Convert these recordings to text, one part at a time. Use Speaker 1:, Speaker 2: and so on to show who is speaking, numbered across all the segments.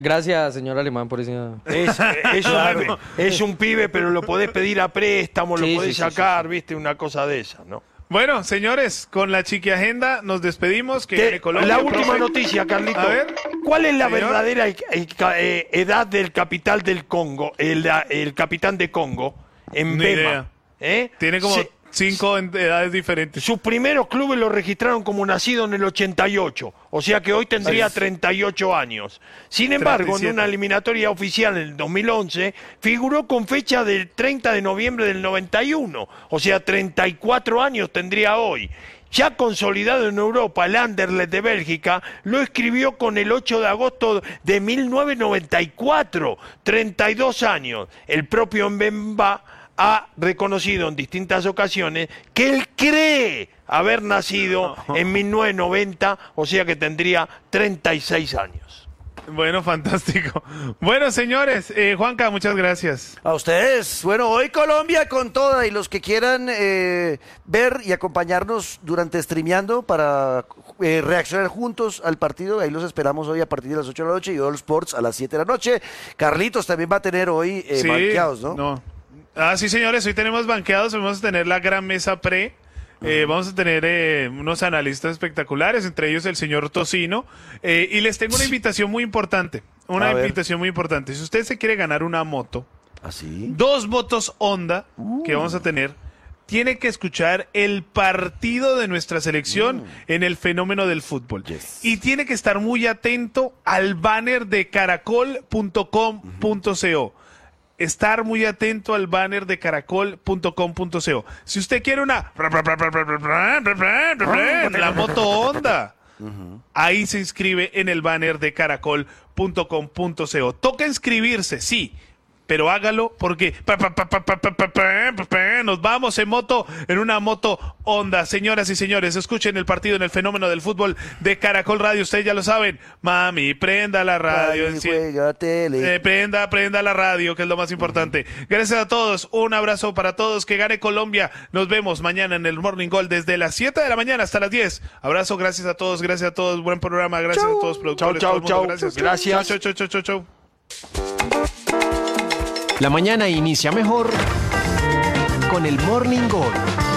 Speaker 1: Gracias, señor Alemán, por eso.
Speaker 2: Es un pibe, pero lo podés pedir a préstamo, lo podés sacar, viste, una cosa de esa, ¿no?
Speaker 3: Bueno, señores, con la chiqui agenda nos despedimos.
Speaker 2: La última noticia, Carlito.
Speaker 3: A ver.
Speaker 2: ¿Cuál es la verdadera edad del capital del Congo, el capitán de Congo, en Bema?
Speaker 3: Tiene como 5 edades diferentes.
Speaker 2: Sus primeros clubes lo registraron como nacido en el 88, o sea que hoy tendría 38 años. Sin embargo, 37. En una eliminatoria oficial en el 2011, figuró con fecha del 30 de noviembre del 91, o sea, 34 años tendría hoy. Ya consolidado en Europa, el Anderlecht de Bélgica lo escribió con el 8 de agosto de 1994, 32 años. El propio Mbemba ha reconocido en distintas ocasiones que él cree haber nacido en 1990, o sea que tendría 36 años.
Speaker 3: Bueno, fantástico. Bueno, señores, Juanca, muchas gracias.
Speaker 4: A ustedes. Bueno, hoy Colombia con toda, y los que quieran ver y acompañarnos durante streameando para reaccionar juntos al partido, ahí los esperamos hoy a partir de las 8 de la noche y All Sports a las 7 de la noche. Carlitos también va a tener hoy banqueados, ¿no?
Speaker 3: Sí, señores, hoy tenemos banqueados, vamos a tener la gran mesa pre. Vamos a tener unos analistas espectaculares, entre ellos el señor Tocino, y les tengo una invitación muy importante, Si usted se quiere ganar una moto, 2 motos Honda que vamos a tener, tiene que escuchar el partido de nuestra selección en el fenómeno del fútbol. Y tiene que estar muy atento al banner de caracol.com.co. Estar muy atento al banner de caracol.com.co. Si usted quiere la moto Honda, ahí se inscribe en el banner de caracol.com.co. Toca inscribirse, sí, pero hágalo porque nos vamos en una moto Honda. Señoras y señores, escuchen el partido en el fenómeno del fútbol de Caracol Radio. Ustedes ya lo saben. Mami, prenda la radio. Prenda la radio, que es lo más importante. Gracias a todos. Un abrazo para todos. Que gane Colombia. Nos vemos mañana en el Morning Goal desde las 7 de la mañana hasta las 10. Abrazo, gracias a todos. Buen programa. Gracias a todos, productores.
Speaker 2: Chau.
Speaker 3: Gracias. Chau.
Speaker 5: La mañana inicia mejor con el Morning Goal.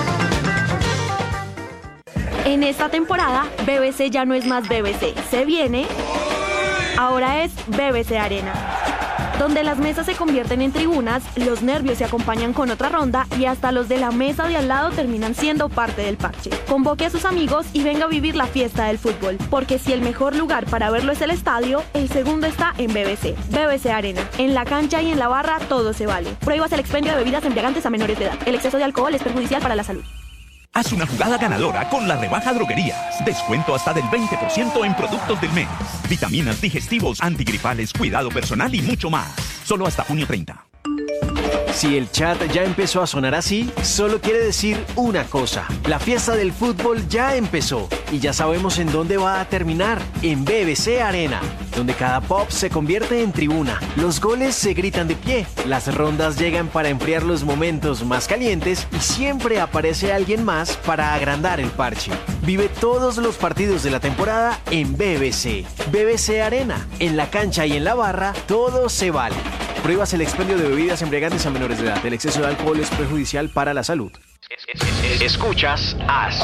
Speaker 6: En esta temporada, BBC ya no es más BBC. Se viene, ahora es BBC Arena, donde las mesas se convierten en tribunas, los nervios se acompañan con otra ronda y hasta los de la mesa de al lado terminan siendo parte del parche. Convoque a sus amigos y venga a vivir la fiesta del fútbol, porque si el mejor lugar para verlo es el estadio, el segundo está en BBC. BBC Arena. En la cancha y en la barra todo se vale. Prohíbas el expendio de bebidas embriagantes a menores de edad. El exceso de alcohol es perjudicial para la salud.
Speaker 7: Haz una jugada ganadora con la rebaja Droguerías. Descuento hasta del 20% en productos del mes. Vitaminas, digestivos, antigripales, cuidado personal y mucho más. Solo hasta junio 30.
Speaker 5: Si el chat ya empezó a sonar así, solo quiere decir una cosa. La fiesta del fútbol ya empezó y ya sabemos en dónde va a terminar, en BBC Arena, donde cada pop se convierte en tribuna. Los goles se gritan de pie, las rondas llegan para enfriar los momentos más calientes y siempre aparece alguien más para agrandar el parche. Vive todos los partidos de la temporada en BBC. BBC Arena, en la cancha y en la barra, todo se vale. Prohíbas el expendio de bebidas embriagantes a menores de edad. El exceso de alcohol es perjudicial para la salud. Escuchas AS.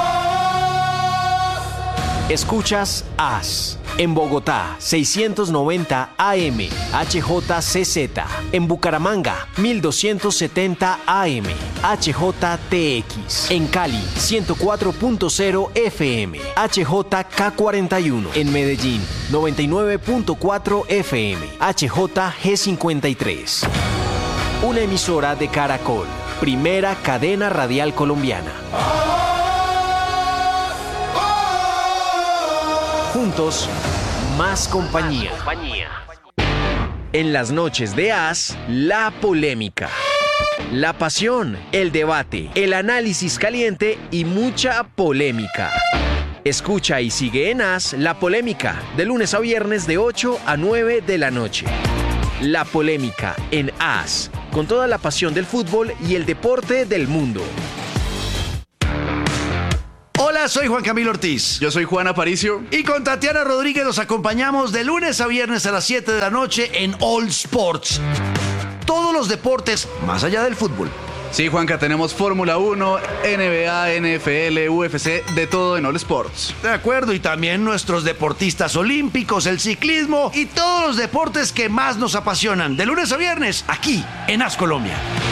Speaker 5: Escuchas AS. En Bogotá, 690 AM, HJCZ. En Bucaramanga, 1270 AM, HJTX. En Cali, 104.0 FM, HJK41. En Medellín, 99.4 FM, HJG53. Una emisora de Caracol, primera cadena radial colombiana. Juntos, más compañía. En las noches de AS, la polémica, la pasión, el debate, el análisis caliente y mucha polémica. Escucha y sigue en AS La Polémica, de lunes a viernes de 8 a 9 de la noche. La Polémica en AS, con toda la pasión del fútbol y el deporte del mundo.
Speaker 4: Hola Hola, soy Juan Camilo Ortiz.
Speaker 8: Yo soy Juan Aparicio.
Speaker 4: Y con Tatiana Rodríguez los acompañamos de lunes a viernes a las 7 de la noche en All Sports. Todos los deportes más allá del fútbol.
Speaker 8: Sí, Juanca, tenemos Fórmula 1, NBA, NFL, UFC, de todo en All Sports.
Speaker 4: De acuerdo, y también nuestros deportistas olímpicos, el ciclismo y todos los deportes que más nos apasionan. De lunes a viernes, aquí en As Colombia.